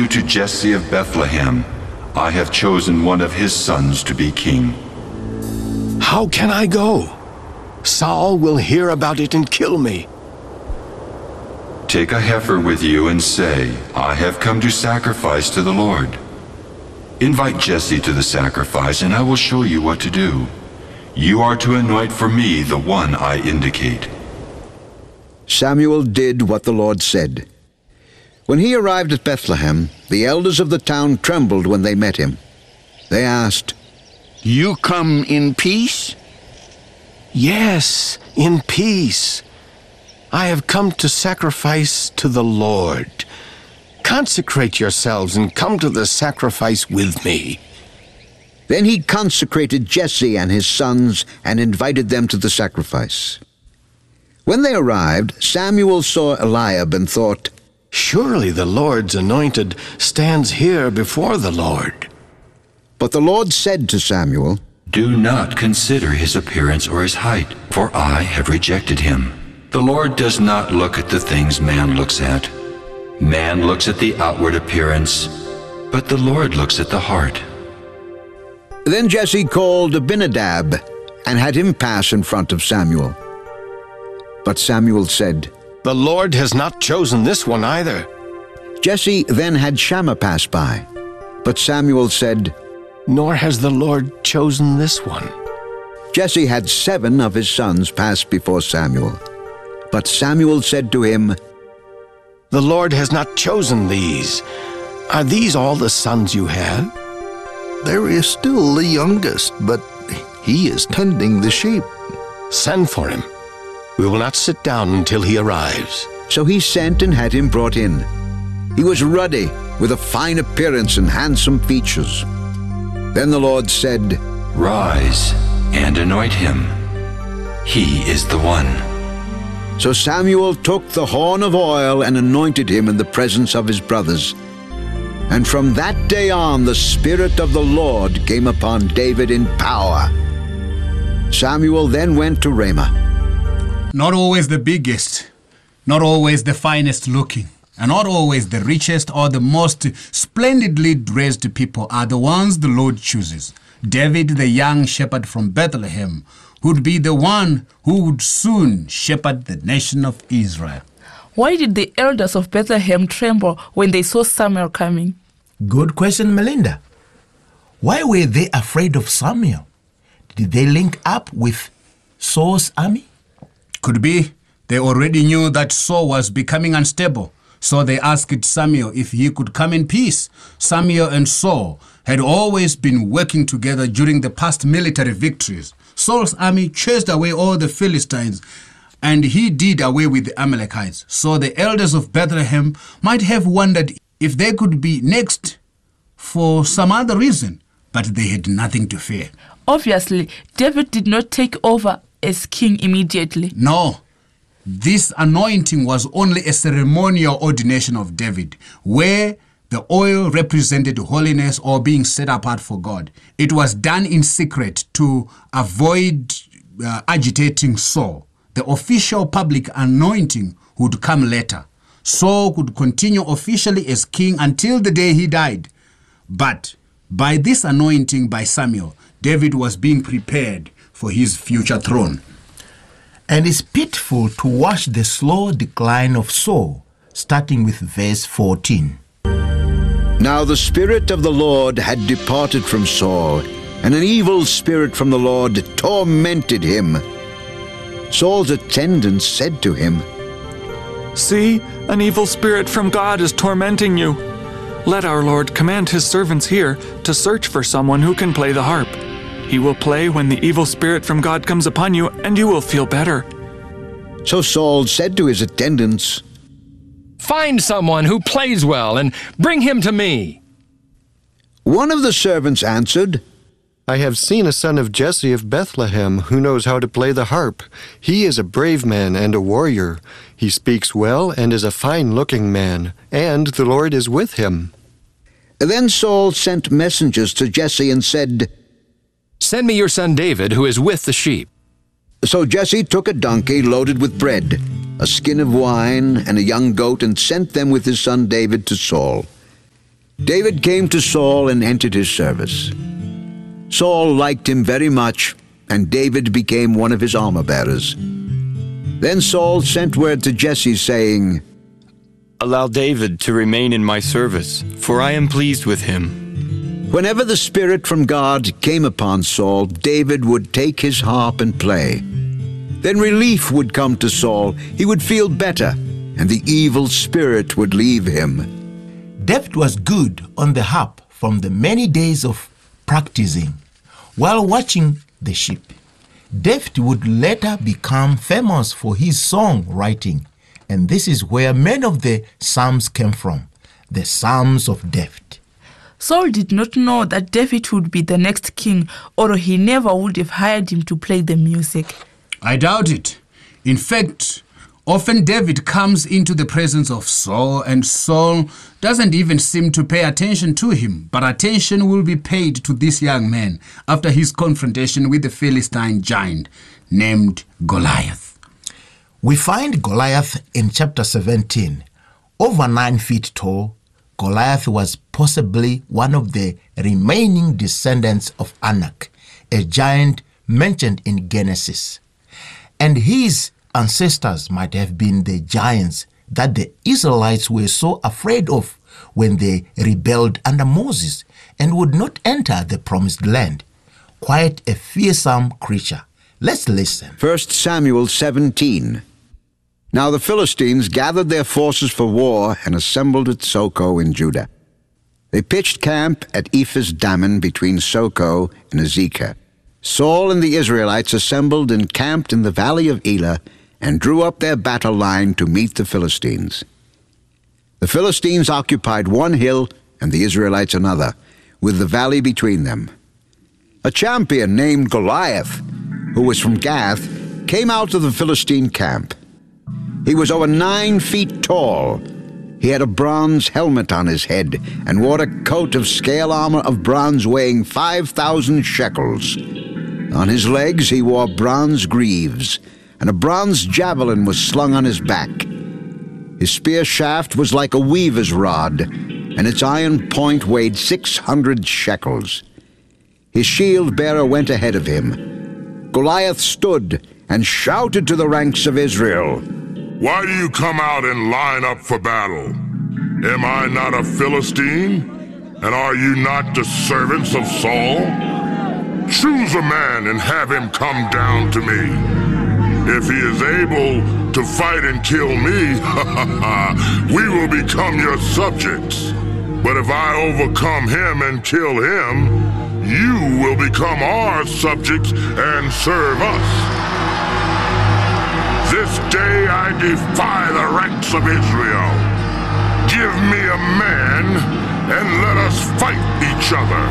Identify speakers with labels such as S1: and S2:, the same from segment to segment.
S1: to Jesse of Bethlehem. I have chosen one of his sons to be king."
S2: "How can I go? Saul will hear about it and kill me."
S1: "Take a heifer with you and say, 'I have come to sacrifice to the Lord.' Invite Jesse to the sacrifice, and I will show you what to do. You are to anoint for me the one I indicate."
S3: Samuel did what the Lord said. When he arrived at Bethlehem, the elders of the town trembled when they met him. They asked,
S4: "You come in peace?"
S2: "Yes, in peace. I have come to sacrifice to the Lord. Consecrate yourselves and come to the sacrifice with me."
S3: Then he consecrated Jesse and his sons and invited them to the sacrifice. When they arrived, Samuel saw Eliab and thought,
S2: "Surely the Lord's anointed stands here before the Lord."
S3: But the Lord said to Samuel,
S1: "Do not consider his appearance or his height, for I have rejected him. The Lord does not look at the things man looks at. Man looks at the outward appearance, but the Lord looks at the heart."
S3: Then Jesse called Abinadab and had him pass in front of Samuel. But Samuel said,
S2: "The Lord has not chosen this one either."
S3: Jesse then had Shammah pass by. But Samuel said,
S2: "Nor has the Lord chosen this one."
S3: Jesse had 7 of his sons pass before Samuel. But Samuel said to him,
S2: "The Lord has not chosen these. Are these all the sons you have?"
S5: "There is still the youngest, but he is tending the sheep."
S2: "Send for him. We will not sit down until he arrives."
S3: So he sent and had him brought in. He was ruddy, with a fine appearance and handsome features. Then the Lord said,
S1: "Rise and anoint him. He is the one."
S3: So Samuel took the horn of oil and anointed him in the presence of his brothers. And from that day on the Spirit of the Lord came upon David in power. Samuel then went to Ramah.
S6: Not always the biggest, not always the finest looking, and not always the richest or the most splendidly dressed people are the ones the Lord chooses. David, the young shepherd from Bethlehem, would be the one who would soon shepherd the nation of Israel.
S7: Why did the elders of Bethlehem tremble when they saw Samuel coming?
S8: Good question, Melinda. Why were they afraid of Samuel? Did they link up with Saul's army?
S6: Could be. They already knew that Saul was becoming unstable, so they asked Samuel if he could come in peace. Samuel and Saul had always been working together during the past military victories. Saul's army chased away all the Philistines, and he did away with the Amalekites. So the elders of Bethlehem might have wondered if they could be next for some other reason, but they had nothing to fear.
S7: Obviously, David did not take over as king immediately.
S6: No, this anointing was only a ceremonial ordination of David, where the oil represented holiness or being set apart for God. It was done in secret to avoid agitating Saul. The official public anointing would come later. Saul could continue officially as king until the day he died. But by this anointing by Samuel, David was being prepared for his future throne.
S8: And it's pitiful to watch the slow decline of Saul, starting with verse 14.
S3: Now the Spirit of the Lord had departed from Saul, and an evil spirit from the Lord tormented him. Saul's attendants said to him,
S9: "See, an evil spirit from God is tormenting you. Let our Lord command his servants here to search for someone who can play the harp. He will play when the evil spirit from God comes upon you, and you will feel better."
S3: So Saul said to his attendants,
S10: "Find someone who plays well and bring him to me."
S3: One of the servants answered,
S11: "I have seen a son of Jesse of Bethlehem who knows how to play the harp. He is a brave man and a warrior. He speaks well and is a fine-looking man, and the Lord is with him."
S3: Then Saul sent messengers to Jesse and said,
S10: "Send me your son David, who is with the sheep."
S3: So Jesse took a donkey loaded with bread, a skin of wine, and a young goat, and sent them with his son David to Saul. David came to Saul and entered his service. Saul liked him very much, and David became one of his armor-bearers. Then Saul sent word to Jesse, saying,
S12: "Allow David to remain in my service, for I am pleased with him."
S3: Whenever the Spirit from God came upon Saul, David would take his harp and play. Then relief would come to Saul. He would feel better, and the evil spirit would leave him.
S8: David was good on the harp from the many days of practicing. While watching the sheep, David would later become famous for his song writing, and this is where many of the psalms came from, the Psalms of David.
S7: Saul did not know that David would be the next king, or he never would have hired him to play the music.
S6: I doubt it. In fact, often David comes into the presence of Saul, and Saul doesn't even seem to pay attention to him, but attention will be paid to this young man after his confrontation with the Philistine giant named Goliath.
S8: We find Goliath in chapter 17. Over 9 feet tall, Goliath was possibly one of the remaining descendants of Anak, a giant mentioned in Genesis. And his ancestors might have been the giants that the Israelites were so afraid of when they rebelled under Moses and would not enter the promised land. Quite a fearsome creature. Let's listen.
S3: 1 Samuel 17. Now the Philistines gathered their forces for war and assembled at Soko in Judah. They pitched camp at Ephes Dammim between Soko and Azekah. Saul and the Israelites assembled and camped in the valley of Elah and drew up their battle line to meet the Philistines. The Philistines occupied one hill and the Israelites another, with the valley between them. A champion named Goliath, who was from Gath, came out of the Philistine camp. He was over 9 feet tall. He had a bronze helmet on his head and wore a coat of scale armor of bronze weighing 5,000 shekels. On his legs he wore bronze greaves, and a bronze javelin was slung on his back. His spear shaft was like a weaver's rod, and its iron point weighed 600 shekels. His shield bearer went ahead of him. Goliath stood and shouted to the ranks of Israel,
S13: "Why do you come out and line up for battle? Am I not a Philistine? And are you not the servants of Saul? Choose a man and have him come down to me. If he is able to fight and kill me, we will become your subjects. But if I overcome him and kill him, you will become our subjects and serve us. This day I defy the ranks of Israel. Give me a man and let us fight each other."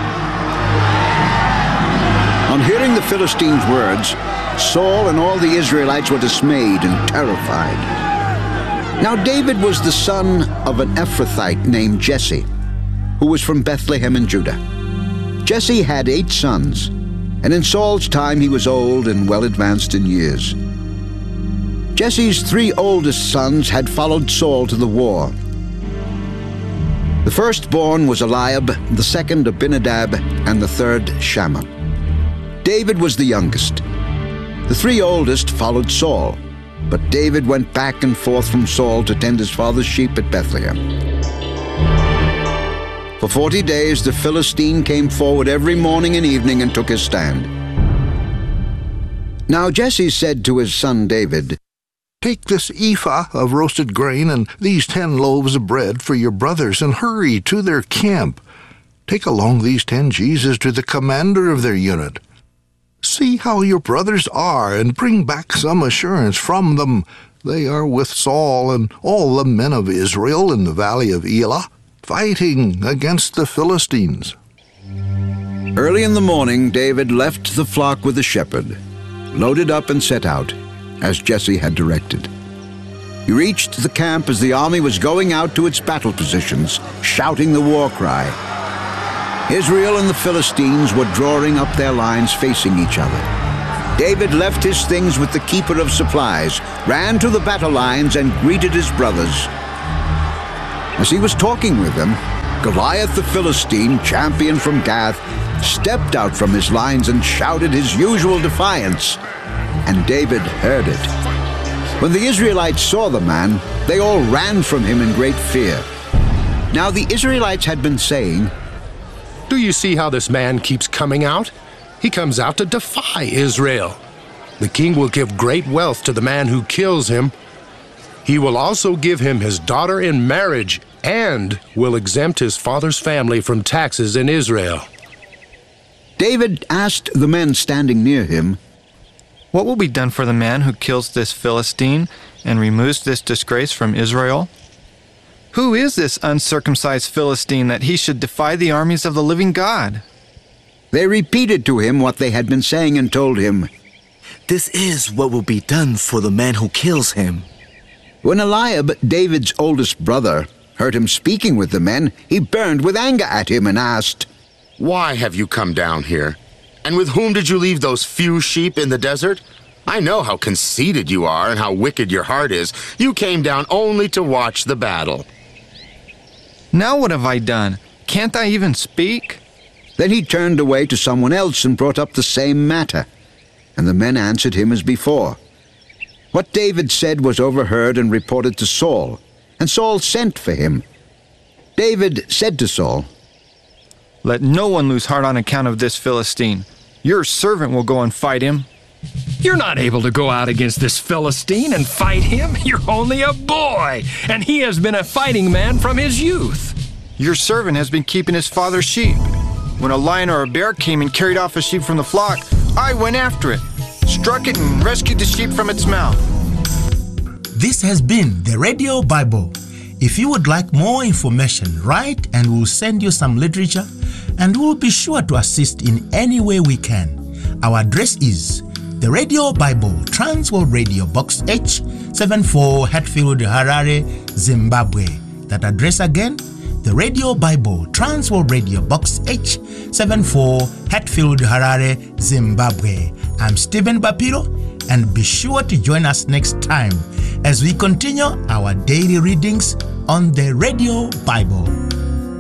S3: On hearing the Philistines' words, Saul and all the Israelites were dismayed and terrified. Now David was the son of an Ephrathite named Jesse, who was from Bethlehem in Judah. Jesse had 8 sons, and in Saul's time he was old and well advanced in years. Jesse's 3 oldest sons had followed Saul to the war. The firstborn was Eliab, the second Abinadab, and the third Shammah. David was the youngest. The 3 oldest followed Saul, but David went back and forth from Saul to tend his father's sheep at Bethlehem. For 40 days the Philistine came forward every morning and evening and took his stand. Now Jesse said to his son David,
S5: "Take this ephah of roasted grain and these 10 loaves of bread for your brothers, and hurry to their camp. Take along these 10 cheeses to the commander of their unit. See how your brothers are, and bring back some assurance from them. They are with Saul and all the men of Israel in the valley of Elah, fighting against the Philistines."
S3: Early in the morning David left the flock with the shepherd, loaded up and set out, as Jesse had directed. He reached the camp as the army was going out to its battle positions, shouting the war cry. Israel and the Philistines were drawing up their lines facing each other. David left his things with the keeper of supplies, ran to the battle lines, and greeted his brothers. As he was talking with them, Goliath the Philistine, champion from Gath, stepped out from his lines and shouted his usual defiance, and David heard it. When the Israelites saw the man, they all ran from him in great fear. Now the Israelites had been saying,
S2: "Do you see how this man keeps coming out? He comes out to defy Israel. The king will give great wealth to the man who kills him. He will also give him his daughter in marriage and will exempt his father's family from taxes in Israel."
S3: David asked the men standing near him,
S14: "What will be done for the man who kills this Philistine and removes this disgrace from Israel? Who is this uncircumcised Philistine that he should defy the armies of the living God?"
S3: They repeated to him what they had been saying and told him,
S15: "This is what will be done for the man who kills him."
S3: When Eliab, David's oldest brother, heard him speaking with the men, he burned with anger at him and asked,
S16: "Why have you come down here? And with whom did you leave those few sheep in the desert? I know how conceited you are and how wicked your heart is. You came down only to watch the battle."
S14: "Now what have I done? Can't I even speak?"
S3: Then he turned away to someone else and brought up the same matter, and the men answered him as before. What David said was overheard and reported to Saul, and Saul sent for him. David said to Saul,
S14: "Let no one lose heart on account of this Philistine. Your servant will go and fight him."
S10: "You're not able to go out against this Philistine and fight him. You're only a boy, and he has been a fighting man from his youth."
S14: "Your servant has been keeping his father's sheep. When a lion or a bear came and carried off a sheep from the flock, I went after it, struck it, and rescued the sheep from its mouth."
S8: This has been the Radio Bible. If you would like more information, write and we'll send you some literature, and we'll be sure to assist in any way we can. Our address is the Radio Bible, Transworld Radio, Box H74, Hatfield, Harare, Zimbabwe. That address again, the Radio Bible, Transworld Radio, Box H74, Hatfield, Harare, Zimbabwe. I'm Stephen Bapiro, and be sure to join us next time as we continue our daily readings on the Radio Bible.